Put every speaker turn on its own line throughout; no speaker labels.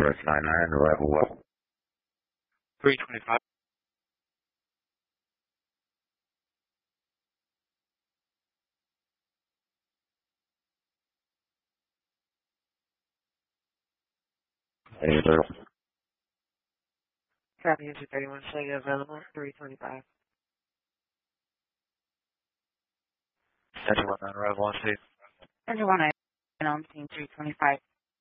Northwest 99, arrival what?
325.
Any turtle?
Copy entry 31, show you available, 325.
Central 19, arrival on scene.
Everyone on scene 325.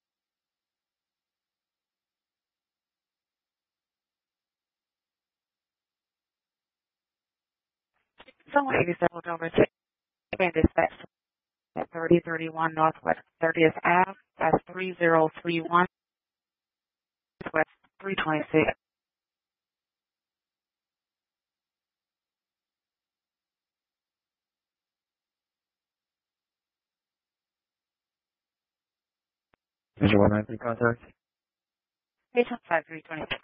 Someone 87 over and dispatch at 3031 Northwest 30th Ave. That's 3031 West 326.
Central 193 contact?
Patient 5326.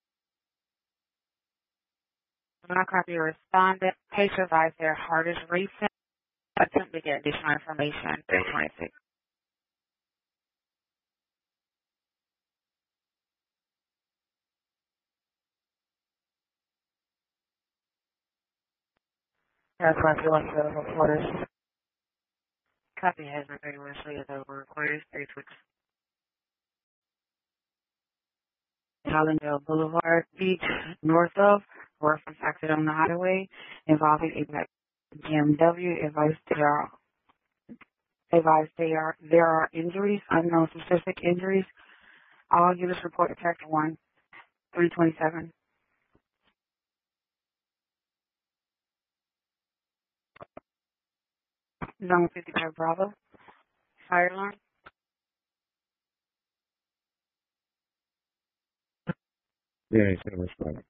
Not copy respondent. Patient advised their heart is racing. Attempt to get additional information. 326. That's why I feel like the reporters. Copy has been 31 show you available recorders 326. Hollandale Boulevard Beach, north of, reference accident on the highway involving a black BMW. There are injuries, unknown specific injuries. All units report attack 1, 327. Zone 55 Bravo. Fire alarm.
Yeah, he's going to respond.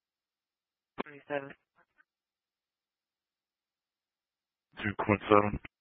27.
2.7.